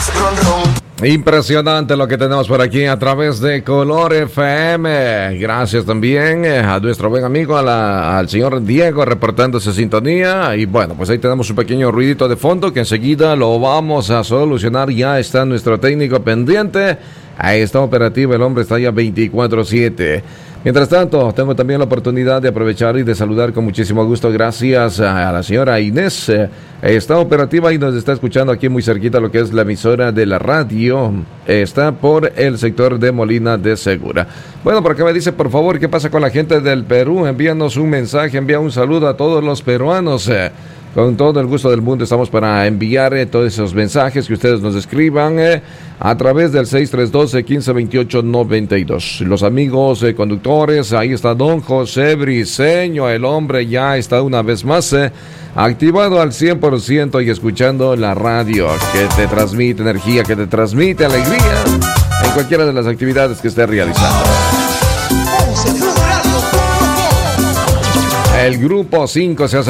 Impresionante lo que tenemos por aquí a través de Color FM. Gracias también a nuestro buen amigo, al señor Diego, reportándose sintonía. Y bueno, pues ahí tenemos un pequeño ruidito de fondo que enseguida lo vamos a solucionar. Ya está nuestro técnico pendiente. Ahí está operativo, el hombre está ya 24/7. Mientras tanto, tengo también la oportunidad de aprovechar y de saludar con muchísimo gusto, gracias a la señora Inés. Está operativa y nos está escuchando aquí muy cerquita lo que es la emisora de la radio. Está por el sector de Molina de Segura. Bueno, por acá me dice, por favor, ¿qué pasa con la gente del Perú? Envíanos un mensaje, envía un saludo a todos los peruanos. Con todo el gusto del mundo estamos para enviar todos esos mensajes que ustedes nos escriban a través del 6312-1528-92. Los amigos conductores, ahí está don José Briceño, el hombre ya está una vez más activado al 100% y escuchando la radio que te transmite energía, que te transmite alegría en cualquiera de las actividades que esté realizando. El grupo 5 se hace